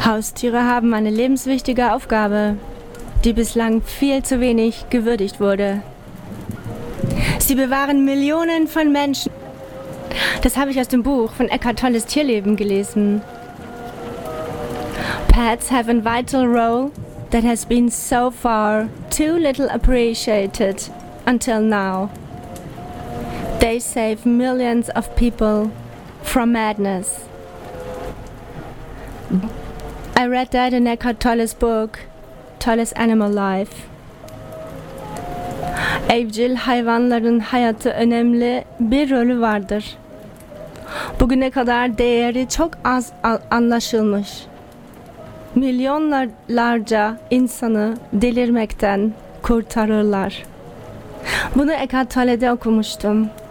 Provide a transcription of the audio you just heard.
Haustiere haben eine lebenswichtige Aufgabe, die bislang viel zu wenig gewürdigt wurde. Sie bewahren Millionen von Menschen. Das habe ich aus dem Buch von Eckhart Tolles Tierleben gelesen. Pets have a vital role that has been so far too little appreciated until now. They save millions of people from madness. I read that in Eckhart Tolle's book, Tolle's Animal Life. Evcil hayvanların hayatta önemli bir rolü vardır. Bugüne kadar değeri çok az anlaşılmış. Milyonlarca insanı delirmekten kurtarırlar. Bunu Eckhart Tolle'de okumuştum.